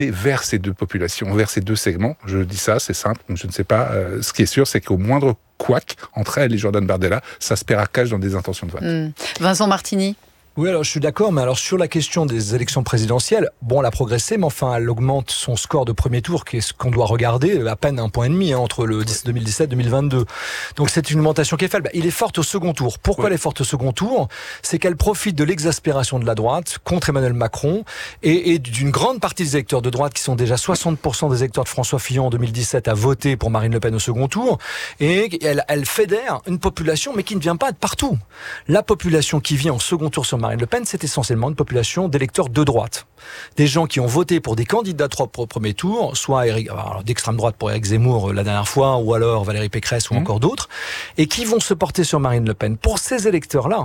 vers ces deux populations, vers ces deux segments. Je dis ça, c'est simple, je ne sais pas. Ce qui est sûr, c'est qu'au moindre couac entre elle et Jordan Bardella, ça se paiera cash dans des intentions de vote. Vincent Martini. Oui, alors je suis d'accord, mais alors sur la question des élections présidentielles, bon, elle a progressé, mais enfin, elle augmente son score de premier tour, qui est ce qu'on doit regarder, à peine 1,5 point entre le 2017 et 2022. Donc c'est une augmentation qui est faible. Il est forte au second tour. Pourquoi elle est forte au second tour ? C'est qu'elle profite de l'exaspération de la droite contre Emmanuel Macron et d'une grande partie des électeurs de droite, qui sont déjà 60% des électeurs de François Fillon en 2017 à voter pour Marine Le Pen au second tour. Et elle fédère une population, mais qui ne vient pas de partout. La population qui vient en second tour sur Marine Le Pen, c'est essentiellement une population d'électeurs de droite. Des gens qui ont voté pour des candidats au premier tour, soit d'extrême droite pour Éric Zemmour la dernière fois, ou alors Valérie Pécresse ou encore d'autres, et qui vont se porter sur Marine Le Pen. Pour ces électeurs-là,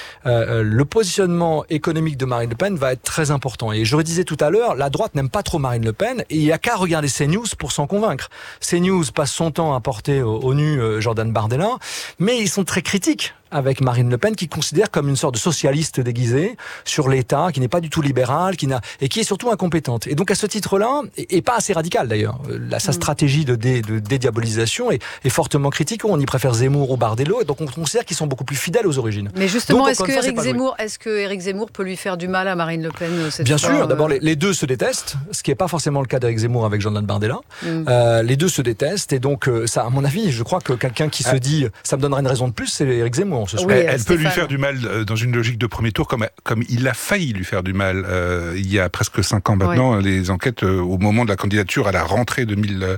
le positionnement économique de Marine Le Pen va être très important. Et je le disais tout à l'heure, la droite n'aime pas trop Marine Le Pen, et il n'y a qu'à regarder CNews pour s'en convaincre. CNews passe son temps à porter au nu Jordan Bardella, mais ils sont très critiques avec Marine Le Pen, qui considère comme une sorte de socialiste déguisée sur l'État, qui n'est pas du tout libérale, et qui est surtout incompétente. Et donc à ce titre-là, et pas assez radicale d'ailleurs, sa stratégie de dédiabolisation est fortement critique. On y préfère Zemmour ou Bardella, et donc on considère qu'ils sont beaucoup plus fidèles aux origines. Mais justement, donc, est-ce que Éric Zemmour peut lui faire du mal à Marine Le Pen Bien sûr, d'abord les deux se détestent, ce qui n'est pas forcément le cas d'Éric Zemmour avec Jordan Bardella. Les deux se détestent, et donc ça, à mon avis, je crois que quelqu'un qui se dit ça me donnerait une raison de plus, c'est Éric Zemmour. Oui, elle peut lui faire du mal dans une logique de premier tour, comme il a failli lui faire du mal il y a presque 5 ans maintenant. Les enquêtes, au moment de la candidature à la rentrée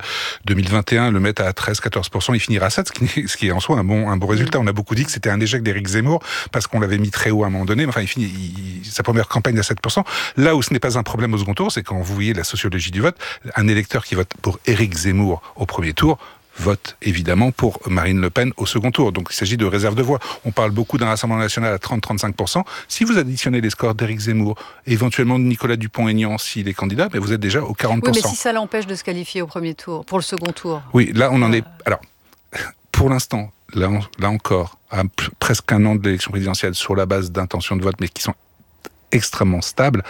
2021, le mettent à 13-14%. Il finira à 7, ce qui est en soi un bon résultat. On a beaucoup dit que c'était un échec d'Éric Zemmour, parce qu'on l'avait mis très haut à un moment donné. Mais enfin, il finit sa première campagne à 7%. Là où ce n'est pas un problème au second tour, c'est quand vous voyez la sociologie du vote, un électeur qui vote pour Éric Zemmour au premier tour vote évidemment pour Marine Le Pen au second tour. Donc il s'agit de réserve de voix. On parle beaucoup d'un Rassemblement national à 30-35%. Si vous additionnez les scores d'Éric Zemmour, éventuellement de Nicolas Dupont-Aignan s'il est candidat, mais vous êtes déjà au 40%. Oui, mais si ça l'empêche de se qualifier au premier tour, pour le second tour. Oui, là on en est... Alors, pour l'instant, là encore, à presque 1 an de l'élection présidentielle, sur la base d'intentions de vote, mais qui sont extrêmement stable.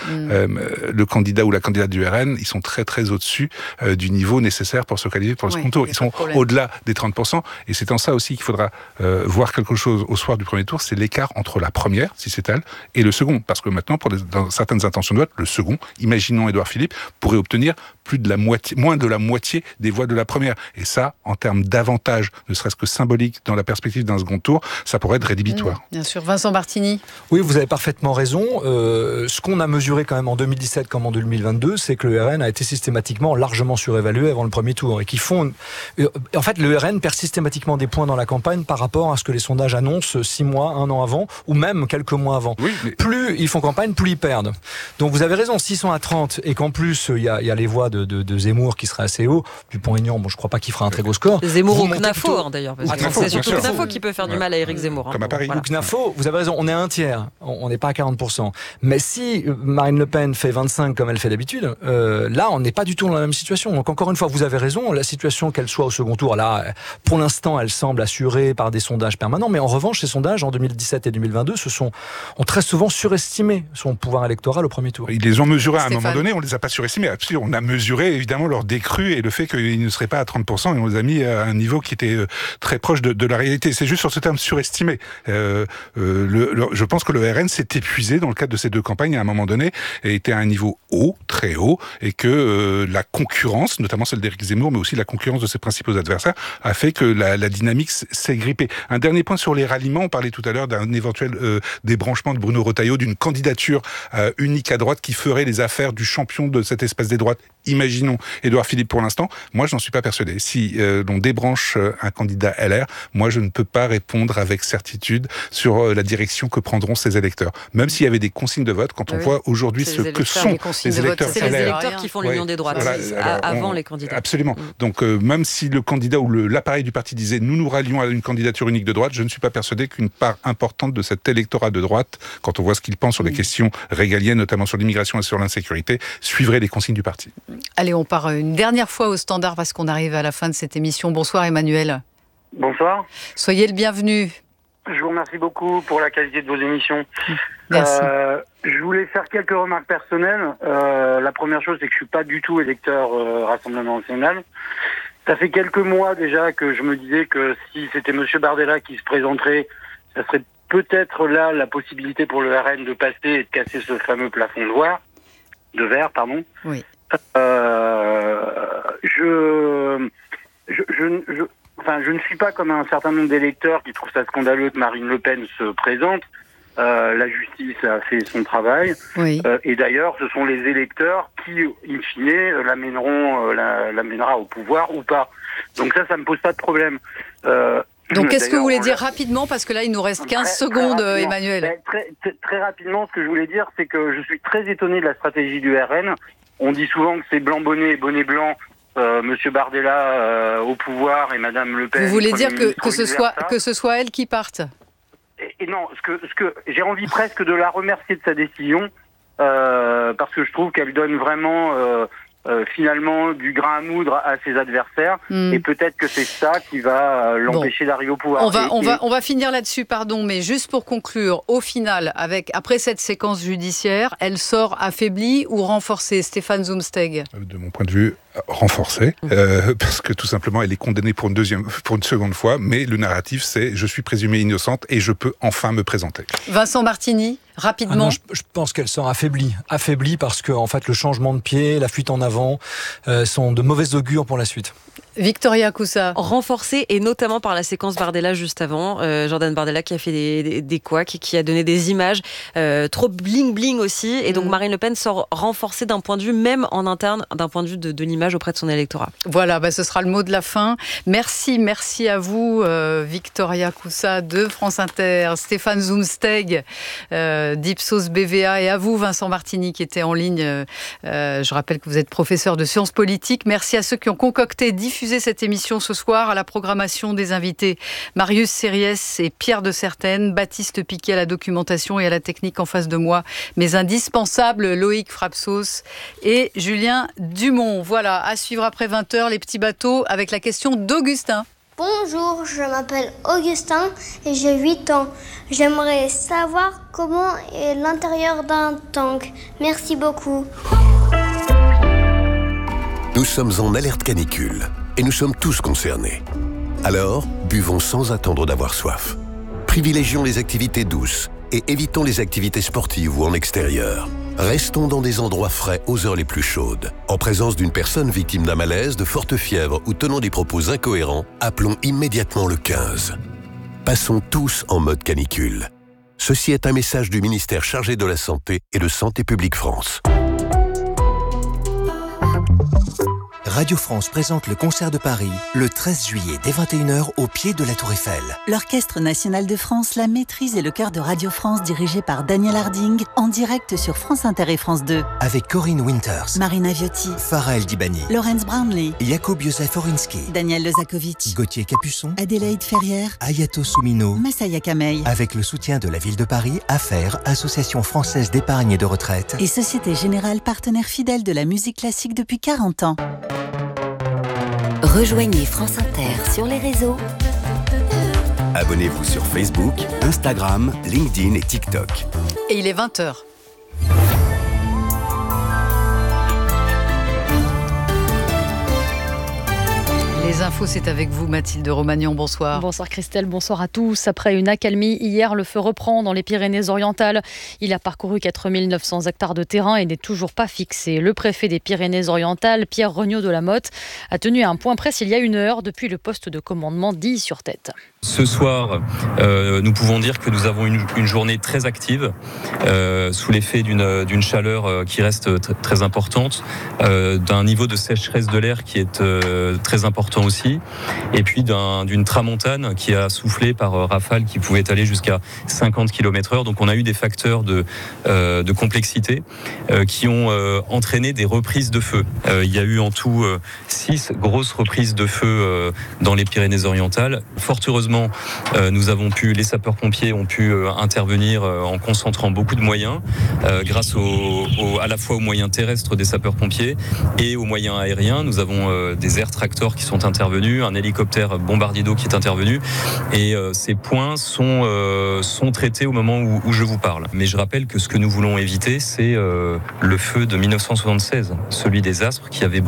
Le candidat ou la candidate du RN, ils sont très très au-dessus du niveau nécessaire pour se qualifier pour le second tour. Ils sont au-delà des 30%, et c'est en ça aussi qu'il faudra voir quelque chose au soir du premier tour, c'est l'écart entre la première, si c'est elle, et le second. Parce que maintenant, dans certaines intentions de vote, le second, imaginons Édouard Philippe, pourrait obtenir moins de la moitié des voix de la première. Et ça, en termes d'avantage, ne serait-ce que symbolique dans la perspective d'un second tour, ça pourrait être rédhibitoire. Bien sûr. Vincent Martini. Oui, vous avez parfaitement raison. Ce qu'on a mesuré quand même en 2017 comme en 2022, c'est que le RN a été systématiquement largement surévalué avant le premier tour. Et qui font... En fait, le RN perd systématiquement des points dans la campagne par rapport à ce que les sondages annoncent 6 mois, 1 an avant, ou même quelques mois avant. Oui, mais... Plus ils font campagne, plus ils perdent. Donc vous avez raison, s'ils sont à 30 et qu'en plus il y a les voix de Zemmour qui seraient assez haut, Dupont-Aignan, je crois pas qu'il fera un très gros score. Zemmour ou Knafo d'ailleurs, parce que c'est surtout sûr. Knafo qui peut faire du mal à Éric Zemmour. Comme à Paris. Ou Knafo, vous avez raison, on est à 1/3, on n'est pas à 40%. Mais si Marine Le Pen fait 25 comme elle fait d'habitude, là on n'est pas du tout dans la même situation. Donc encore une fois, vous avez raison, la situation qu'elle soit au second tour, là, pour l'instant elle semble assurée par des sondages permanents, mais en revanche ces sondages en 2017 et 2022 ont très souvent surestimé son pouvoir électoral au premier tour. Ils les ont mesurés à un moment donné, on les a pas surestimés. On a mesuré évidemment leur décrue et le fait qu'ils ne seraient pas à 30%, et on les a mis à un niveau qui était très proche de la réalité. C'est juste sur ce terme surestimé. Je pense que le RN s'est épuisé dans le cadre de ces deux campagnes à un moment donné, et était à un niveau haut, très haut, et que la concurrence, notamment celle d'Éric Zemmour, mais aussi la concurrence de ses principaux adversaires, a fait que la dynamique s'est grippée. Un dernier point sur les ralliements, on parlait tout à l'heure d'un éventuel débranchement de Bruno Retailleau, d'une candidature unique à droite qui ferait les affaires du champion de cette espèce des droites. Imaginons Édouard Philippe pour l'instant. Moi, je n'en suis pas persuadé. Si l'on débranche un candidat LR, moi, je ne peux pas répondre avec certitude sur la direction que prendront ces électeurs. Même s'il y avait des consignes de vote, quand on voit aujourd'hui ce que sont les électeurs LR. C'est les électeurs qui font l'union des droites, avant les candidats. Absolument. Donc, même si le candidat ou l'appareil du parti disait « nous rallions à une candidature unique de droite », je ne suis pas persuadé qu'une part importante de cet électorat de droite, quand on voit ce qu'il pense sur les questions régaliennes, notamment sur l'immigration et sur l'insécurité, suivrait les consignes du parti. Allez, on part une dernière fois au standard parce qu'on arrive à la fin de cette émission. Bonsoir Emmanuel. Bonsoir. Soyez le bienvenu. Je vous remercie beaucoup pour la qualité de vos émissions. Merci. Je voulais faire quelques remarques personnelles. La première chose, c'est que je suis pas du tout électeur Rassemblement national. Ça fait quelques mois déjà que je me disais que si c'était Monsieur Bardella qui se présenterait, ça serait peut-être là la possibilité pour le RN de passer et de casser ce fameux plafond de verre. Oui. Je ne suis pas comme un certain nombre d'électeurs qui trouvent ça scandaleux que Marine Le Pen se présente. La justice a fait son travail. Oui. Et d'ailleurs, ce sont les électeurs qui, in fine, l'amènera au pouvoir ou pas. Donc ça me pose pas de problème. Donc qu'est-ce que vous voulez dire rapidement, parce que là, il nous reste 15 secondes, Emmanuel. Très rapidement, ce que je voulais dire, c'est que je suis très étonné de la stratégie du RN. On dit souvent que c'est blanc-bonnet et bonnet blanc. Monsieur Bardella au pouvoir et Madame Le Pen. Vous voulez dire que ce soit elle qui parte? Et non, ce que j'ai envie presque de la remercier de sa décision, parce que je trouve qu'elle donne vraiment finalement du grain à moudre à ses adversaires, et peut-être que c'est ça qui va l'empêcher d'arriver au pouvoir. On va finir là-dessus, pardon, mais juste pour conclure, au final, après cette séquence judiciaire, elle sort affaiblie ou renforcée, Stéphane Zumsteg? De mon point de vue, renforcée, parce que tout simplement elle est condamnée pour une seconde fois, mais le narratif c'est je suis présumée innocente et je peux enfin me présenter. Vincent Martini, rapidement. Non, je pense qu'elle sort affaiblie parce que en fait le changement de pied, la fuite en avant sont de mauvais augure pour la suite. Victoria Coussa. Renforcée, et notamment par la séquence Bardella juste avant. Jordan Bardella qui a fait des couacs et qui a donné des images trop bling-bling aussi. Et donc Marine Le Pen sort renforcée d'un point de vue, même en interne, d'un point de vue de l'image auprès de son électorat. Voilà, ce sera le mot de la fin. Merci à vous, Victoria Coussa de France Inter, Stéphane Zumsteg d'Ipsos BVA, et à vous, Vincent Martini, qui était en ligne. Je rappelle que vous êtes professeur de sciences politiques. Merci à ceux qui ont concocté, diffusé cette émission ce soir. À la programmation des invités, Marius Sériès et Pierre de Certaine, Baptiste Piquet à la documentation et à la technique en face de moi, mais indispensables, Loïc Frapsos et Julien Dumont. Voilà, à suivre après 20h, les petits bateaux avec la question d'Augustin. Bonjour, je m'appelle Augustin et j'ai 8 ans. J'aimerais savoir comment est l'intérieur d'un tank. Merci beaucoup. Nous sommes en alerte canicule et nous sommes tous concernés. Alors, buvons sans attendre d'avoir soif. Privilégions les activités douces et évitons les activités sportives ou en extérieur. Restons dans des endroits frais aux heures les plus chaudes. En présence d'une personne victime d'un malaise, de forte fièvre ou tenant des propos incohérents, appelons immédiatement le 15. Passons tous en mode canicule. Ceci est un message du ministère chargé de la Santé et de Santé publique France. Radio France présente le concert de Paris le 13 juillet dès 21h au pied de la Tour Eiffel. L'Orchestre National de France, la maîtrise et le chœur de Radio France dirigé par Daniel Harding en direct sur France Inter et France 2. Avec Corinne Winters, Marina Viotti, Farah El Dibani, Laurence Brownlee, Jakub Józef Oriński, Daniel Lezakovic, Gauthier Capuçon, Adélaïde Ferrière, Ayato Soumino, Massaya Kamei. Avec le soutien de la ville de Paris, AFER, Association française d'épargne et de retraite, et Société Générale, partenaire fidèle de la musique classique depuis 40 ans. Rejoignez France Inter sur les réseaux. Abonnez-vous sur Facebook, Instagram, LinkedIn et TikTok. Et il est 20h. Les infos, c'est avec vous, Mathilde Romagnan. Bonsoir. Bonsoir Christelle, bonsoir à tous. Après une accalmie, hier, le feu reprend dans les Pyrénées-Orientales. Il a parcouru 4900 hectares de terrain et n'est toujours pas fixé. Le préfet des Pyrénées-Orientales, Pierre Regnault de la Motte, a tenu un point presse il y a 1 heure depuis le poste de commandement d'Illy-sur-Tête. Ce soir, nous pouvons dire que nous avons une journée très active, sous l'effet d'une chaleur qui reste très importante, d'un niveau de sécheresse de l'air qui est très important aussi, et puis d'une tramontane qui a soufflé par rafale qui pouvait aller jusqu'à 50 km/h. Donc on a eu des facteurs de complexité qui ont entraîné des reprises de feu. Il y a eu en tout 6 grosses reprises de feu dans les Pyrénées-Orientales. Fort heureusement, heureusement, les sapeurs-pompiers ont pu intervenir en concentrant beaucoup de moyens grâce à la fois aux moyens terrestres des sapeurs-pompiers et aux moyens aériens. Nous avons des air tractors qui sont intervenus, un hélicoptère bombardier d'eau qui est intervenu, et ces points sont traités au moment où je vous parle. Mais je rappelle que ce que nous voulons éviter, c'est le feu de 1976, celui des Aspres, qui avait